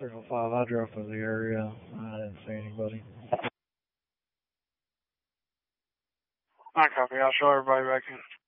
305, I drove through the area. I didn't see anybody. I copy. I'll show everybody back in.